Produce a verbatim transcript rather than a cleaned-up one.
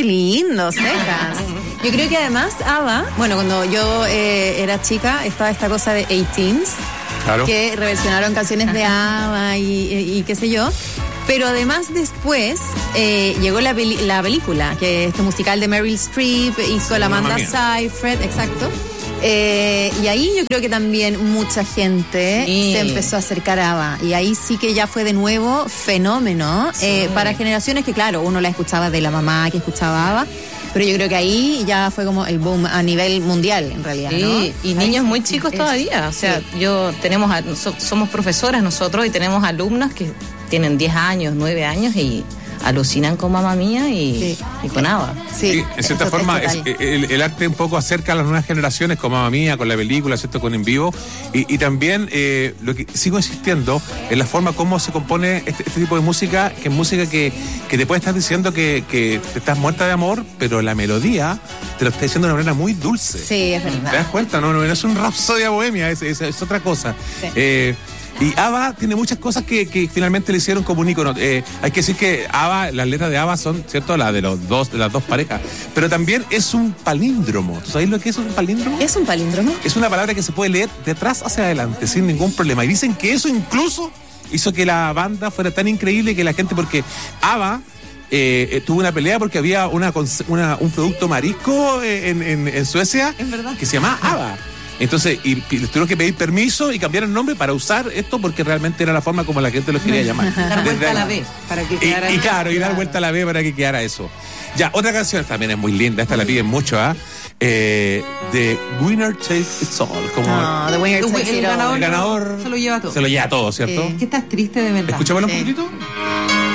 Qué lindo, cejas. Yo creo que además ABBA, bueno, cuando yo eh, era chica, estaba esta cosa de eighteens, claro, que reversionaron canciones de ABBA y, y, y qué sé yo. Pero además después eh, llegó la, peli- la película, que este musical de Meryl Streep, hizo la Amanda Seyfried, exacto. Eh, y ahí yo creo que también mucha gente sí. se empezó a acercar a ABBA. Y ahí sí que ya fue de nuevo fenómeno sí. eh, para generaciones que, claro, uno la escuchaba de la mamá que escuchaba ABBA. Pero yo creo que ahí ya fue como el boom a nivel mundial, en realidad, sí, ¿no? Y niños muy chicos todavía. O sea, sí. yo tenemos a, so, somos profesoras nosotros y tenemos alumnos que tienen diez años, nueve años y alucinan con Mamma Mía y, sí. y con ABBA. Sí, sí, en cierta forma es, el, el arte un poco acerca a las nuevas generaciones con Mamma Mía, con la película, ¿cierto? Con en vivo. Y, y también eh, lo que sigo insistiendo en la forma como se compone este, este tipo de música, que es música que, que te puede estar diciendo que, que te estás muerta de amor, pero la melodía te lo está diciendo de una manera muy dulce. Sí, es verdad. ¿Te das cuenta? No, no, no es un Rapsodia Bohemia, es, es, es otra cosa. Sí. Eh, Y ABBA tiene muchas cosas que, que finalmente le hicieron como un ícono. Eh, hay que decir que ABBA, las letras de ABBA son, ¿cierto?, las de los dos, de las dos parejas. Pero también es un palíndromo. ¿Tú sabes lo que es un palíndromo? ¿Es un palíndromo? Es una palabra que se puede leer de atrás hacia adelante, sin ningún problema. Y dicen que eso incluso hizo que la banda fuera tan increíble que la gente, porque ABBA eh, tuvo una pelea porque había una, una un producto marisco en, en, en Suecia que se llamaba ABBA. Entonces, y, y les tuvieron que pedir permiso y cambiar el nombre para usar esto porque realmente era la forma como la gente lo quería llamar. Dar vuelta a la B para que quedara. Y, y claro, y dar vuelta a la B para que quedara eso. Ya, otra canción también es muy linda, esta la piden mucho, ¿ah? ¿eh? The Winner Takes It All. Como no, The Winner Takes It All. El ganador, el ganador se lo lleva todo. Se lo lleva todo, ¿cierto? Eh, que estás triste de verdad. Escuchámoslo sí. un poquitito.